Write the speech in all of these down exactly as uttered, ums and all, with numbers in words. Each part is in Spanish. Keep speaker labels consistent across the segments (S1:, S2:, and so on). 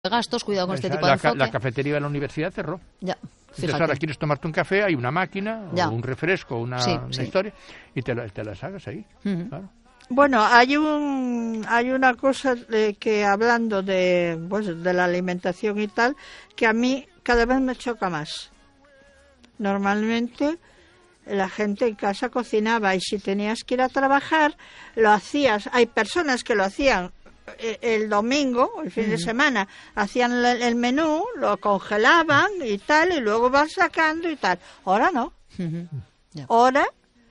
S1: gastos, cuidado con
S2: Esa,
S1: este tipo
S2: la,
S1: de enfoque.
S2: La cafetería de la universidad cerró.
S1: Ya,
S2: Entonces ahora quieres tomarte un café, hay una máquina,
S1: ya.
S2: o un refresco, una,
S1: sí,
S2: una
S1: sí.
S2: historia, y te, la, te las hagas ahí. Uh-huh. Claro.
S3: Bueno, hay un hay una cosa de que hablando de pues, de la alimentación y tal, que a mí cada vez me choca más. Normalmente la gente en casa cocinaba y si tenías que ir a trabajar, lo hacías. Hay personas que lo hacían el domingo, el fin uh-huh. de semana, hacían el menú, lo congelaban y tal, y luego van sacando y tal. Ahora no. Uh-huh. Yeah. Ahora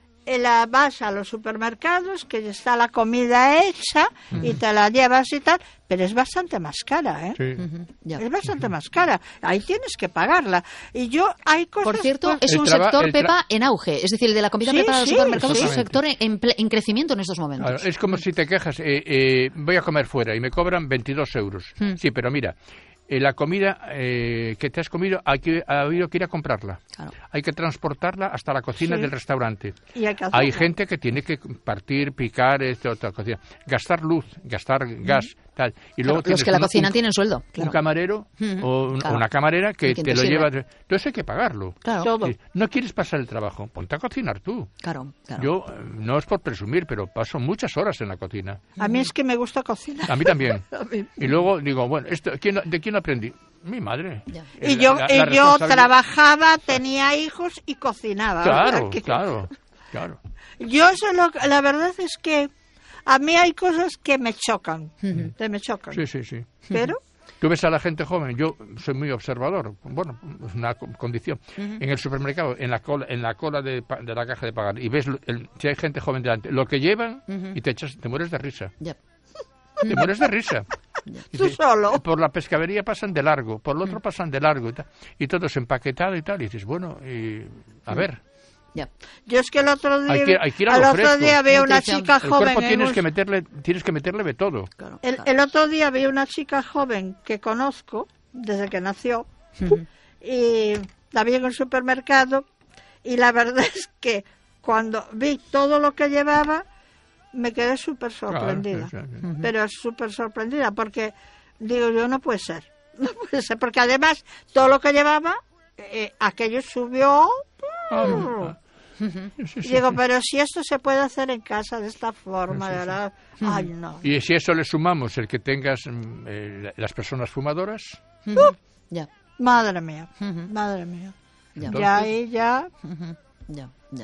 S3: la vas a los supermercados, que está la comida hecha uh-huh. y te la llevas y tal, pero es bastante más cara, ¿eh?
S2: Sí.
S1: Uh-huh. Yeah.
S3: Es bastante uh-huh. más cara. Ahí tienes que pagarla. Y yo, hay cosas...
S1: Por cierto,
S3: pues,
S1: es un
S2: traba,
S1: sector,
S2: tra-
S1: Pepa, en auge. Es decir, el de la comida
S3: sí,
S1: preparada
S3: sí,
S1: en los supermercados
S3: sí.
S1: es un sector en, en crecimiento en estos momentos.
S2: Claro, es como si te quejas, eh, eh, voy a comer fuera y me cobran veintidós euros. Hmm. Sí, pero mira... Eh, la comida eh, que te has comido hay que, ha habido que ir a comprarla. Claro. Hay que transportarla hasta la cocina sí. del restaurante.
S3: Y hay,
S2: hay gente que tiene que partir, picar, este, otra cocina. Gastar luz, gastar mm. gas, tal. Y luego
S1: claro, los que la
S2: un,
S1: cocinan
S2: un,
S1: tienen sueldo.
S2: Claro. Un camarero mm-hmm. o un,
S1: claro.
S2: una camarera que te,
S1: te
S2: lo
S1: sirve?
S2: lleva. Entonces hay que pagarlo.
S1: Claro.
S3: Todo.
S2: Sí. No quieres pasar el trabajo, ponte a cocinar tú.
S1: Claro, claro.
S2: Yo, no es por presumir, pero paso muchas horas en la cocina.
S3: A mí es que me gusta cocinar.
S2: A mí también. a mí. Y luego digo, bueno, esto, ¿quién, ¿de quién aprendí? Mi madre.
S3: Ya. Y yo, la, la y yo trabajaba, tenía hijos y cocinaba.
S2: Claro, que... claro, claro.
S3: Yo sé lo, la verdad es que a mí hay cosas que me chocan, uh-huh. que me chocan.
S2: Sí, sí, sí.
S3: Pero...
S2: Tú ves a la gente joven, yo soy muy observador, bueno, es una condición. Uh-huh. En el supermercado, en la cola, en la cola de, de la caja de pagar, y ves el, si hay gente joven delante, lo que llevan uh-huh. y te echas, te mueres de risa.
S1: Yep.
S2: Te mueres de risa.
S3: Tú te, solo.
S2: Por la pescadería pasan de largo, por el otro mm. pasan de largo y tal. Y todo es empaquetado y tal. Y dices, bueno, y, a mm. ver.
S1: Ya.
S3: Yo es que el otro día,
S2: hay que, hay que ir a
S3: el
S2: lo
S3: otro día vi una chica
S2: el
S3: joven.
S2: Cuerpo tienes
S3: un...
S2: que meterle, tienes que meterle de todo.
S3: Claro, el, claro. el otro día vi una chica joven que conozco desde que nació uh-huh. y la vi en el supermercado y la verdad es que cuando vi todo lo que llevaba me quedé súper sorprendida, claro, sí, sí, sí. pero súper sorprendida, porque digo yo, no puede ser, no puede ser, porque además todo lo que llevaba, eh, aquello subió, ah, sí, sí, sí, digo, pero si esto se puede hacer en casa de esta forma, sí, sí, de verdad, sí. ay no.
S2: Y si eso le sumamos el que tengas eh, las personas fumadoras,
S3: uh, ya, madre mía, uh-huh. madre mía, ya,
S2: entonces,
S3: ya ahí ya,
S1: uh-huh. ya, ya.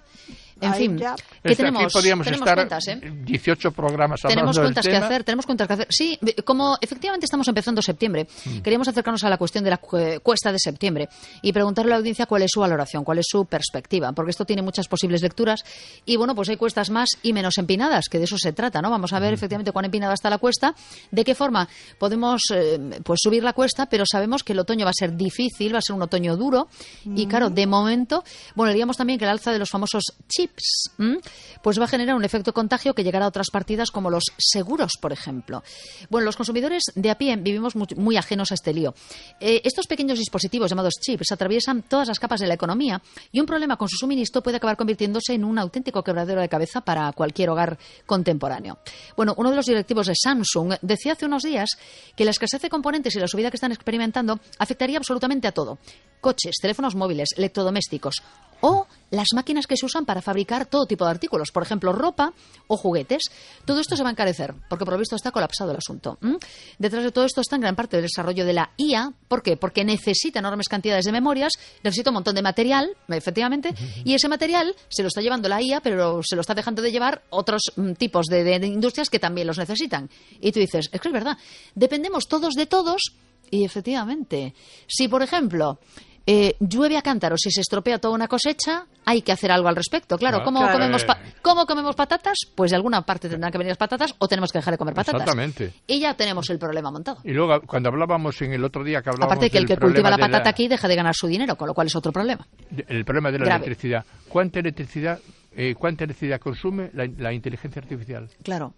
S1: En
S3: Ahí
S1: fin,
S3: ya.
S1: ¿qué tenemos?
S2: Aquí podríamos
S1: tenemos
S2: estar
S1: cuentas, ¿eh?
S2: dieciocho programas hablando
S1: Tenemos cuentas
S2: del
S1: que
S2: tema.
S1: hacer, tenemos cuentas que hacer. Sí, como efectivamente estamos empezando septiembre, mm. queríamos acercarnos a la cuestión de la cuesta de septiembre y preguntarle a la audiencia cuál es su valoración, cuál es su perspectiva, porque esto tiene muchas posibles lecturas y bueno, pues hay cuestas más y menos empinadas, que de eso se trata, ¿no? Vamos a ver mm. efectivamente cuán empinada está la cuesta, de qué forma podemos eh, pues subir la cuesta, pero sabemos que el otoño va a ser difícil, va a ser un otoño duro mm. y claro, de momento, bueno, diríamos también que el alza de los famosos chips, ¿m? pues va a generar un efecto contagio que llegará a otras partidas como los seguros, por ejemplo. Bueno, los consumidores de a pie vivimos muy, muy ajenos a este lío. Eh, estos pequeños dispositivos llamados chips atraviesan todas las capas de la economía y un problema con su suministro puede acabar convirtiéndose en un auténtico quebradero de cabeza para cualquier hogar contemporáneo. Bueno, uno de los directivos de Samsung decía hace unos días que la escasez de componentes y la subida que están experimentando afectaría absolutamente a todo. Coches, teléfonos móviles, electrodomésticos o las máquinas que se usan para fabricar todo tipo de artículos, por ejemplo, ropa o juguetes. Todo esto se va a encarecer, porque por lo visto está colapsado el asunto. ¿Mm? Detrás de todo esto está en gran parte el desarrollo de la I A. ¿Por qué? Porque necesita enormes cantidades de memorias, necesita un montón de material, efectivamente, y ese material se lo está llevando la I A, pero se lo está dejando de llevar otros mm, tipos de, de, de industrias que también los necesitan. Y tú dices, es que es verdad, dependemos todos de todos, y efectivamente, si por ejemplo... Eh, llueve a cántaros y se estropea toda una cosecha, hay que hacer algo al respecto. Claro, ¿cómo, claro. Comemos, pa- ¿cómo comemos patatas? Pues de alguna parte tendrán que venir las patatas o tenemos que dejar de comer patatas.
S2: Exactamente.
S1: Y ya tenemos el problema montado.
S2: Y luego, cuando hablábamos en el otro día que hablábamos...
S1: Aparte de que el que cultiva la patata
S2: la...
S1: aquí deja de ganar su dinero, con lo cual es otro problema.
S2: El problema de la
S1: Grave.
S2: electricidad. ¿Cuánta electricidad, eh, ¿Cuánta electricidad consume la, la inteligencia artificial?
S1: Claro.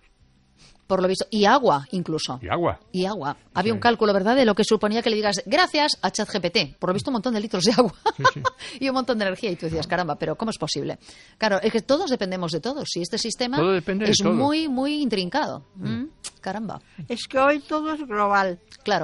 S1: Por lo visto. Y agua, incluso.
S2: Y agua.
S1: Y agua. Había sí. un cálculo, ¿verdad?, de lo que suponía que le digas gracias a ChatGPT. Por lo visto, un montón de litros de agua. Sí, sí. Y un montón de energía. Y tú decías, caramba, pero ¿cómo es posible? Claro, es que todos dependemos de todos. Y este sistema
S2: todo depende
S1: es
S2: de todo.
S1: muy, muy intrincado. ¿Mm? Caramba.
S3: Es que hoy todo es global.
S1: Claro.